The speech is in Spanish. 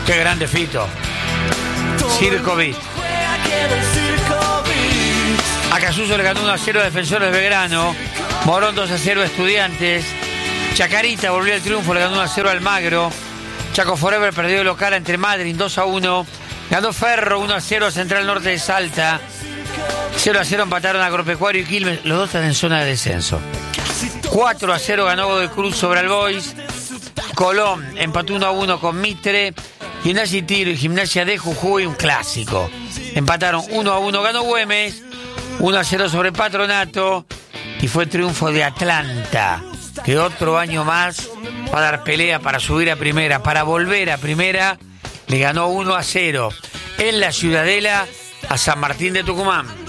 Qué grande Fito. Circo Beat. Acasuso le ganó 1-0 a Defensores de Belgrano. Morón 2-0 a Estudiantes. Chacarita volvió al triunfo, le ganó 1-0 al Magro. Chaco Forever perdió de local entre Madryn 2-1. Ganó Ferro 1-0 a Central Norte de Salta. 0-0 empataron a Agropecuario y Quilmes. Los dos están en zona de descenso. 4-0 ganó Godoy Cruz sobre el Boys. Colón empató 1-1 con Mitre. Gimnasia y Tiro y Gimnasia de Jujuy, un clásico. Empataron 1-1, ganó Güemes. 1-0 sobre Patronato. Y fue triunfo de Atlanta, que otro año más va a dar pelea para subir a primera, para volver a primera. Le ganó 1-0 en la Ciudadela a San Martín de Tucumán.